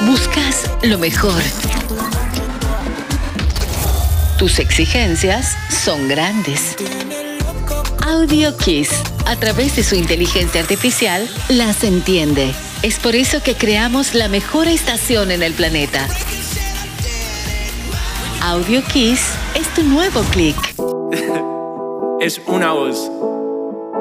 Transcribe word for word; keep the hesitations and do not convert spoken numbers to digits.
Buscas lo mejor. Tus exigencias son grandes. Audio Kiss, a través de su inteligencia artificial, las entiende. Es por eso que creamos la mejor estación en el planeta. Audio Kiss es tu nuevo clic. Es una voz.